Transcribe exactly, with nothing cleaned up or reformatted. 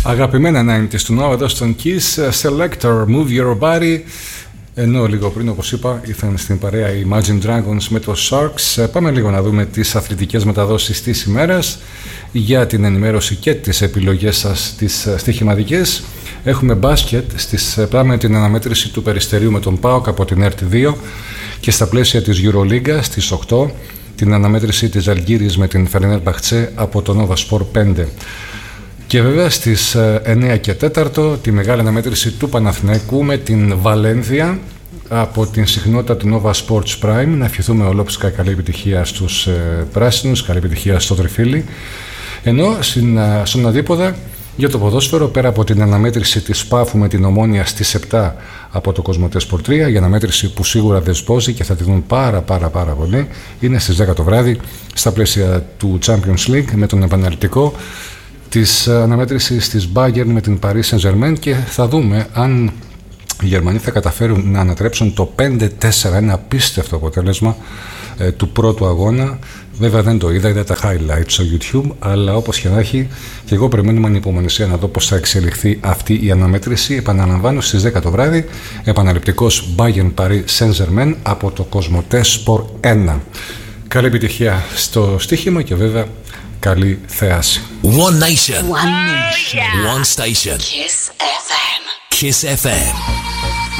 Αγαπημένα ενενήντα του Nova εδώ στον Kiss. Selector, Move Your Body. Ενώ λίγο πριν, όπως είπα, ήρθαν στην παρέα οι Imagine Dragons με το Sharks. Πάμε λίγο να δούμε τις αθλητικές μεταδόσεις της ημέρας για την ενημέρωση και τις επιλογές σας τις στοιχηματικές. Έχουμε μπάσκετ, στις, πάμε την αναμέτρηση του Περιστερίου με τον ΠΑΟΚ από την ΕΡΤ δύο και στα πλαίσια της Euroleague στις οκτώ την αναμέτρηση της Αλγύρης με την Φενέρμπαχτσε από το Nova Sport πέντε. Και βέβαια στις εννιά και τέσσερα τη μεγάλη αναμέτρηση του Παναθηναϊκού με την Βαλένθια από την συχνότητα του Nova Sports Prime. Να ευχηθούμε ολόψυχα καλή επιτυχία στους ε, πράσινους, καλή επιτυχία στο Τριφύλι. Ενώ στην, στον Αδίποδα για το ποδόσφαιρο, πέρα από την αναμέτρηση της Πάφου με την Ομόνια στις επτά από το Κοσμοτέ Sport τρία, για αναμέτρηση που σίγουρα δεσπόζει και θα τη δουν πάρα πάρα πάρα πολύ, είναι στις δέκα το βράδυ στα πλαίσια του Champions League με τον επαναληπτικό της αναμέτρησης της Bayern με την Paris Saint-Germain και θα δούμε αν οι Γερμανοί θα καταφέρουν να ανατρέψουν το πέντε τέσσερα, ένα απίστευτο αποτέλεσμα ε, του πρώτου αγώνα. Βέβαια δεν το είδα, είδα τα highlights στο YouTube, αλλά όπως και να έχει, και εγώ περιμένουμε ανυπομονησία να δω πώς θα εξελιχθεί αυτή η αναμέτρηση. Επαναλαμβάνω, στις δέκα το βράδυ, επαναληπτικός Bayern Paris Saint-Germain από το Κοσμοτέ Sport ένα. Καλή επιτυχία στο στοίχημα και βέβαια καλή θεάση. One nation, one, nation. Oh, yeah. One station. Kiss εφ εμ. Kiss εφ εμ.